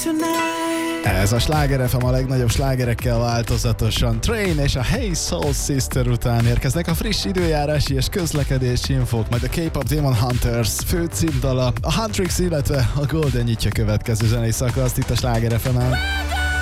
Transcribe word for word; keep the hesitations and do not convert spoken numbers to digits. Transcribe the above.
Ez a Sláger ef em a legnagyobb slágerekkel változatosan. Train és a Hey Soul Sister után érkeznek a friss időjárási és közlekedési infók, majd a K-pop Demon Hunters fő címdala, a Huntrix, illetve a Golden nyitja következő zenei szakaszt itt a Sláger ef emen.